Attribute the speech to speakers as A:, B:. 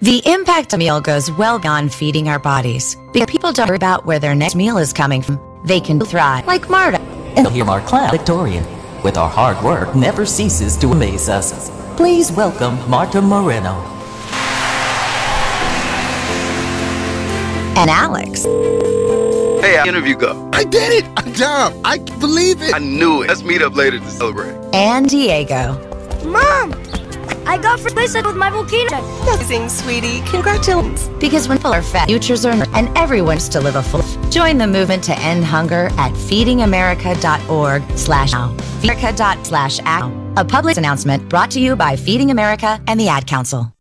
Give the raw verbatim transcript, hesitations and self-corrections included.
A: The impact of a meal goes well beyond feeding our bodies. Because people don't worry about where their next meal is coming from, they can thrive, like Marta.
B: And here our class Victorian. With our hard work never ceases to amaze us. Please welcome Marta Moreno.
A: And Alex.
C: Hey, how interview go?
D: I did it! I'm done. I can't believe it.
C: I knew it. Let's meet up later to celebrate.
A: And Diego.
E: Mom! I got first place with my volcano.
F: Amazing, sweetie. Congratulations.
A: Because when people are fed, futures are and everyone wants to live a full life. Join the movement to end hunger at feedingamerica.org slash now. America dot slash now. A public announcement brought to you by Feeding America and the Ad Council.